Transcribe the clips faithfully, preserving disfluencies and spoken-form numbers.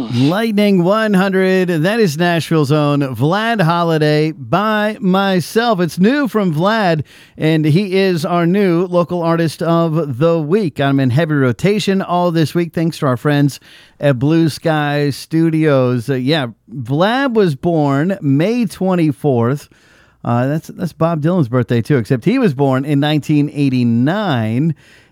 Lightning one hundred, that is Nashville's own Vlad Holiday by myself. It's new from Vlad, and he is our new local artist of the week. I'm in heavy rotation all this week, thanks to our friends at Blue Sky Studios. Uh, yeah, Vlad was born May twenty-fourth. Uh, that's, that's Bob Dylan's birthday, too, except he was born in nineteen eighty-nine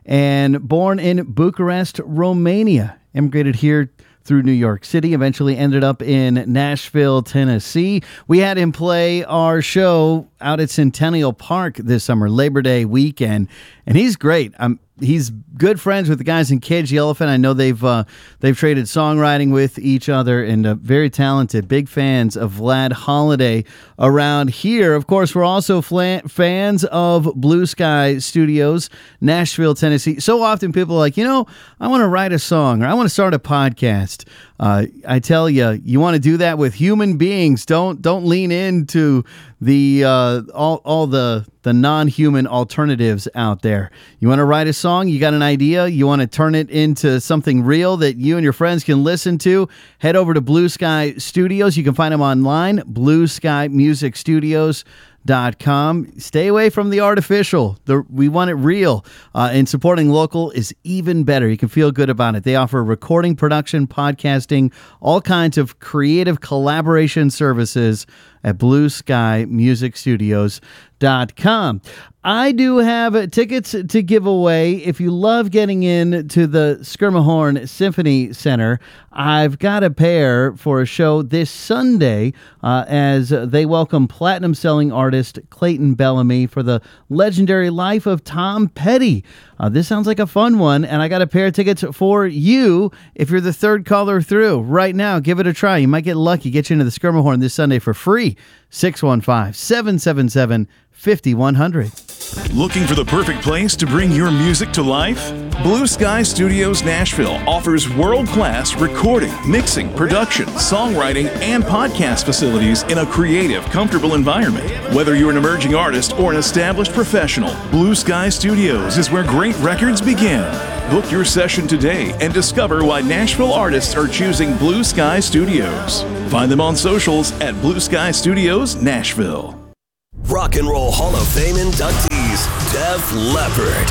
and born in Bucharest, Romania. Immigrated here through New York City, eventually ended up in Nashville, Tennessee. We had him play our show out at Centennial Park this summer, Labor Day weekend, and he's great. Um, he's good friends with the guys in Cage the Elephant. I know they've uh, they've traded songwriting with each other, and uh, very talented. Big fans of Vlad Holiday around here. Of course, we're also fla- fans of Blue Sky Studios, Nashville, Tennessee. So often people are like, you know, I want to write a song or I want to start a podcast. Uh, I tell you, you want to do that with human beings. Don't don't lean into the uh, all all the the non-human alternatives out there. You want to write a song, you got an idea, you want to turn it into something real that you and your friends can listen to, head over to Blue Sky Studios. You can find them online, blue sky music studios dot com. Stay away from the artificial. The, we want it real. Uh, and supporting local is even better. You can feel good about it. They offer recording, production, podcasting, all kinds of creative collaboration services at blue sky music studios dot com. I do have tickets to give away. If you love getting in to the Schermerhorn Symphony Center, I've got a pair for a show this Sunday uh, as they welcome platinum-selling artist Clayton Bellamy for the legendary life of Tom Petty. Uh, this sounds like a fun one, and I got a pair of tickets for you if you're the third caller through. Right now, give it a try. You might get lucky. Get you into the Schermerhorn this Sunday for free. six one five, seven seven seven, five one zero zero. Looking for the perfect place to bring your music to life? Blue Sky Studios Nashville offers world-class recording, mixing, production, songwriting, and podcast facilities in a creative, comfortable environment. Whether you're an emerging artist or an established professional, Blue Sky Studios is where great records begin. Book your session today and discover why Nashville artists are choosing Blue Sky Studios. Find them on socials at Blue Sky Studios Nashville. Rock and Roll Hall of Fame inductees, Def Leppard.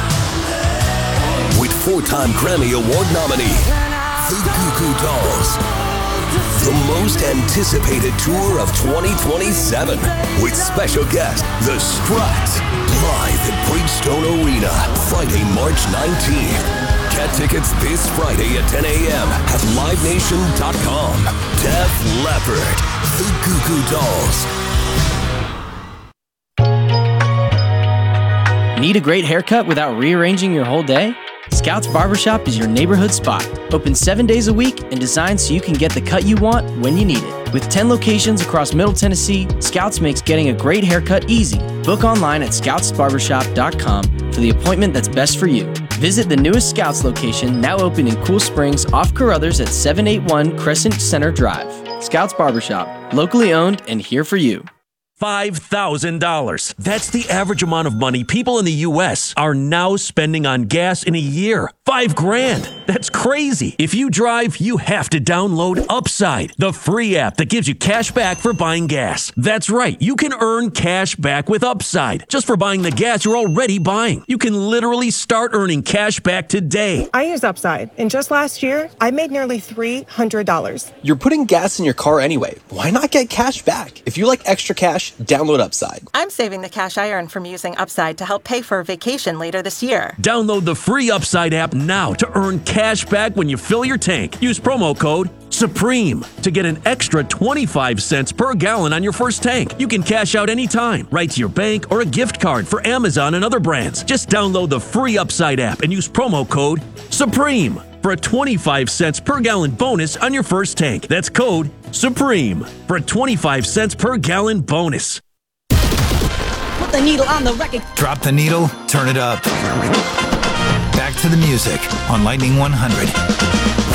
With four-time Grammy Award nominee, the Goo Goo Dolls. The most anticipated tour of twenty twenty-seven. With special guest, The Struts. Live at Bridgestone Arena, Friday, March nineteenth. Get tickets this Friday at ten a.m. at live nation dot com. Def Leppard, the Goo Goo Dolls. Need a great haircut without rearranging your whole day? Scouts Barbershop is your neighborhood spot. Open seven days a week and designed so you can get the cut you want when you need it. With ten locations across Middle Tennessee, Scouts makes getting a great haircut easy. Book online at scouts barbershop dot com for the appointment that's best for you. Visit the newest Scouts location, now open in Cool Springs off Carruthers at seven eighty-one Crescent Center Drive. Scouts Barbershop, locally owned and here for you. five thousand dollars. That's the average amount of money people in the U S are now spending on gas in a year. Five grand. That's crazy. If you drive, you have to download Upside, the free app that gives you cash back for buying gas. That's right. You can earn cash back with Upside just for buying the gas you're already buying. You can literally start earning cash back today. I use Upside, and just last year, I made nearly three hundred dollars. You're putting gas in your car anyway. Why not get cash back? If you like extra cash, download Upside. I'm saving the cash I earn from using Upside to help pay for a vacation later this year. Download the free Upside app now to earn cash back when you fill your tank. Use promo code SUPREME to get an extra twenty-five cents per gallon on your first tank. You can cash out anytime, right to your bank or a gift card for Amazon and other brands. Just download the free Upside app and use promo code SUPREME for a twenty-five cents per gallon bonus on your first tank. That's code SUPREME for a twenty-five cents per gallon bonus. Put the needle on the record. Drop the needle, turn it up. Back to the music on Lightning one hundred.